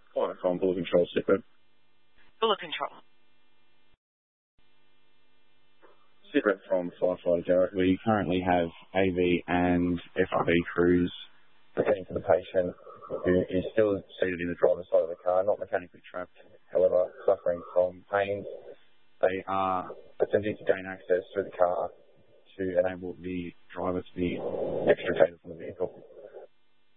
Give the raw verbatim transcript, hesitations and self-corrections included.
Hi, from Bullet Control, Sitrep. Bullet Control. Sitrep from Firefighter Garrett. We currently have A V and F R B crews attending to the patient who is still seated in the driver's side of the car, not mechanically trapped, however, suffering from pain. They are attempting to gain access through the car to enable the driver to be extricated from the vehicle.